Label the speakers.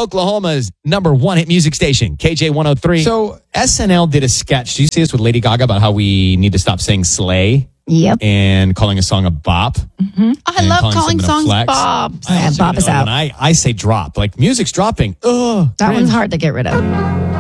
Speaker 1: Oklahoma's number one hit music station, KJ103. So SNL did a sketch. Do you see this with Lady Gaga about how we need to stop saying slay?
Speaker 2: Yep.
Speaker 1: And calling a song a bop.
Speaker 3: Mm-hmm. I love calling songs bops.
Speaker 2: Bop is out.
Speaker 1: When I say drop, like music's dropping. Ugh.
Speaker 2: That one's hard to get rid of.